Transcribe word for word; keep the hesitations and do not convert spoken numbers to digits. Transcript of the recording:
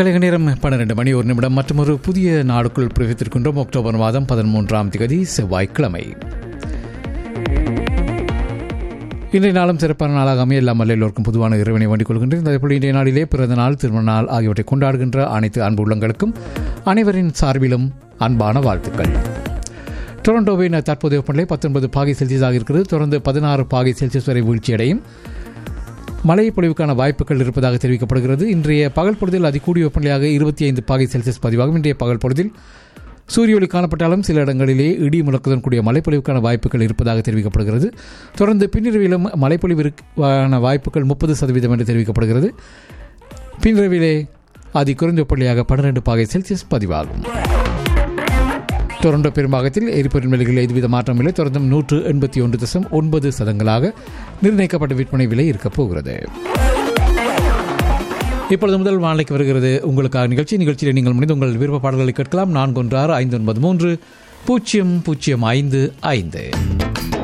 கலைக நேரம் பன்னிரண்டு மணி ஒரு நிமிடம் மற்றும் ஒரு புதிய நாடுக்குள் பிரவேசித்திருக்கின்றோம். அக்டோபர் மாதம் பதிமூன்றாம் தேதி செவ்வாய்க்கிழமை. இன்றைய நாளும் சிறப்பான நாளாக அமைய எல்லா எல்லோருக்கும் பொதுவான இறைவனை வேண்டிக் கொள்கின்றேன். அதேபோல் இன்றைய நாளிலே பிறந்த நாள், திருமண நாள் ஆகியவற்றை கொண்டாடுகின்ற அனைத்து அன்பு உள்ளங்களுக்கும் அனைவரின் சார்பிலும் அன்பான வாழ்த்துக்கள். டொரண்டோவின் தற்போதைய வெப்பநிலை பத்தொன்பது பாகை செல்சியஸாக இருக்கிறது. தொடர்ந்து பதினாறு பாகை செல்சியஸ் வரை வீழ்ச்சியடையும். மழை பொழிவுக்கான வாய்ப்புகள் இருப்பதாக தெரிவிக்கப்படுகிறது. இன்றைய பகல் பொழுதில் அதிகூடிய வெப்பநிலையாக இருபத்தி ஐந்து பாகை செல்சியஸ் பதிவாகும். இன்றைய பகல் பொழுதில் சூரிய ஒளி காணப்பட்டாலும் சில இடங்களிலே இடி முழக்கத்துடன் கூடிய மழைப்பொழிவுக்கான வாய்ப்புகள் இருப்பதாக தெரிவிக்கப்படுகிறது. தொடர்ந்து பின்னிரவிலும் மழைப்பொழிவுக்கான வாய்ப்புகள் முப்பது சதவீதம் என்று தெரிவிக்கப்படுகிறது. பின்னிரவிலே அதி குறைந்த வெப்பநிலையாக பன்னிரண்டு பாகை செல்சியஸ் பதிவாகும். டொரண்டோ பெரும்பாகத்தில் எரிபொருள் விலைகளில் எதுவித மாற்றமில்லை. தொடர்ந்தும் நூற்று எண்பத்தி ஒன்று தசம் ஒன்பது சதங்களாக நிர்ணயிக்கப்பட்ட விற்பனை விலை இருக்கப் போகிறது. இப்பொழுது முதல் வானிலைக்கு வருகிறது உங்களுக்காக நிகழ்ச்சி. நிகழ்ச்சியில் நீங்கள் முடிந்து உங்கள் விருப்ப பாடல்களை கேட்கலாம். நான்கு ஒன்று ஆறு ஐந்து ஒன்பது மூன்று பூஜ்ஜியம் பூஜ்ஜியம் ஐந்து ஐந்து.